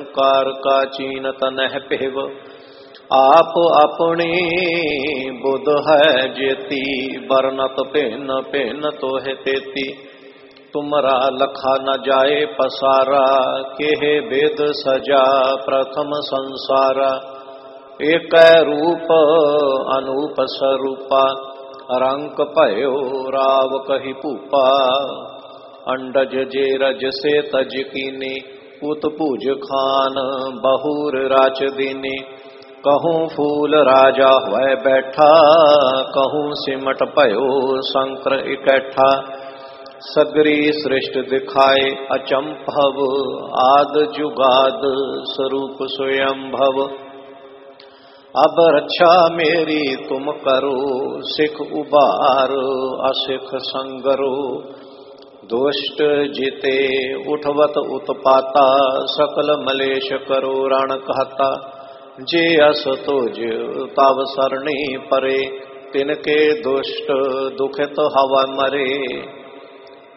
निरंकार का चीनत नह पेव। आप अपनी बुध है जेती, बरनत पेन पेन तो है तेती। तुमरा लखा न जाए पसारा, केहे वेद सजा प्रथम संसारा। एक रूप अनूप स्वरूपा, रंक भयो राव कही पूपा। अंडज जे रज से तज कीने, पुत पूज खान बहुर राच दीने। कहूँ फूल राजा हुए बैठा, कहूँ सिमट भयो शंकर इकट्ठा। सगरी सृष्टि दिखाए अचंभव, आद जुगाद स्वरूप स्वयंभव। अब रक्षा मेरी तुम करो, सिख उबार असिख संगरो। दुष्ट जिते उठवत उत्पाता, सकल मलेश करो रण कहता। जे अस तुझ तव सरणी परे, तिनके दुष्ट दुखित हवा मरे।